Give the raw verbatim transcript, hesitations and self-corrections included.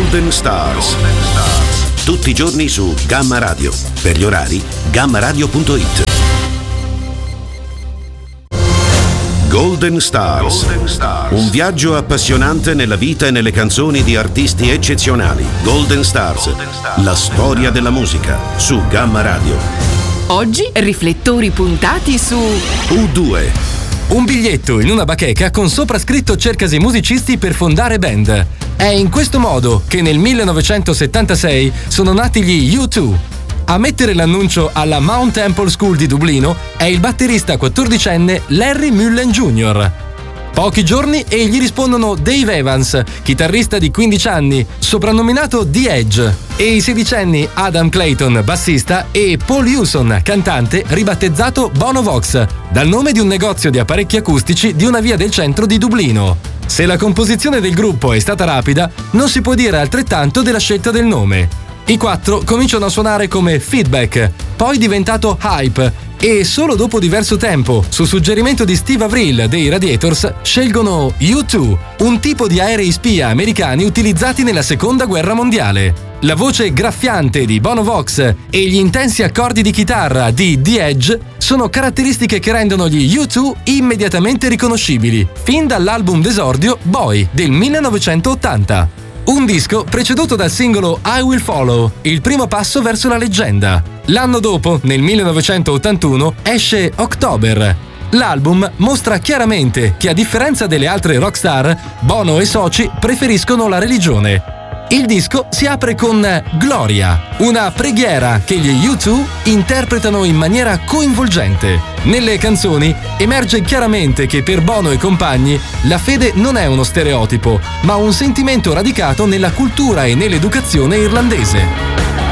Golden Stars. Tutti i giorni su Gamma Radio. Per gli orari, gamma radio punto it. Golden Stars. Golden Stars. Un viaggio appassionante nella vita e nelle canzoni di artisti eccezionali. Golden Stars. Golden Stars. La storia della musica su Gamma Radio. Oggi riflettori puntati su U due. Un biglietto in una bacheca con sopra scritto cercasi musicisti per fondare band. È in questo modo che nel millenovecentosettantasei sono nati gli U due. A mettere l'annuncio alla Mount Temple School di Dublino è il batterista quattordicenne Larry Mullen junior Pochi giorni e gli rispondono Dave Evans, chitarrista di quindici anni, soprannominato The Edge, e i sedicenni Adam Clayton, bassista, e Paul Hewson, cantante, ribattezzato Bono Vox, dal nome di un negozio di apparecchi acustici di una via del centro di Dublino. Se la composizione del gruppo è stata rapida, non si può dire altrettanto della scelta del nome. I quattro cominciano a suonare come Feedback, poi diventato Hype, e solo dopo diverso tempo, su suggerimento di Steve Avril dei Radiators, scelgono U due, un tipo di aerei spia americani utilizzati nella Seconda Guerra Mondiale. La voce graffiante di Bono Vox e gli intensi accordi di chitarra di The Edge sono caratteristiche che rendono gli U due immediatamente riconoscibili, fin dall'album d'esordio Boy del millenovecentottanta. Un disco preceduto dal singolo I Will Follow, il primo passo verso la leggenda. L'anno dopo, nel millenovecentottantuno, esce October. L'album mostra chiaramente che, a differenza delle altre rockstar, Bono e soci preferiscono la religione. Il disco si apre con Gloria, una preghiera che gli U due interpretano in maniera coinvolgente. Nelle canzoni emerge chiaramente che per Bono e compagni la fede non è uno stereotipo, ma un sentimento radicato nella cultura e nell'educazione irlandese.